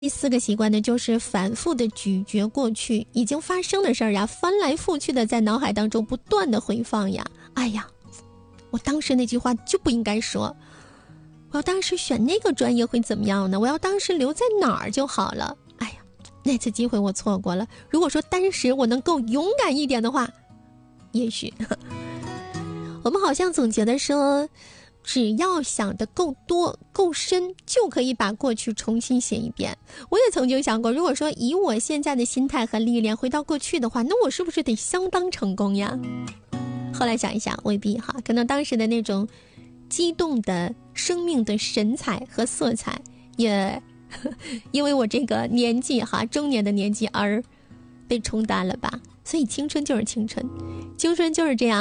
第4个习惯呢，就是反复的咀嚼过去已经发生的事儿呀，翻来覆去的在脑海当中不断的回放呀。哎呀，我当时那句话就不应该说，我要当时选那个专业会怎么样呢？我要当时留在哪儿就好了。哎呀，那次机会我错过了。如果说当时我能够勇敢一点的话，也许我们好像总觉得说，只要想得够多够深，就可以把过去重新写一遍。我也曾经想过，如果说以我现在的心态和历练回到过去的话，那我是不是得相当成功呀？后来想一想，未必哈，可能当时的那种激动的生命的神采和色彩，也因为我这个年纪哈，中年的年纪而被冲淡了吧。所以青春就是青春，青春就是这样。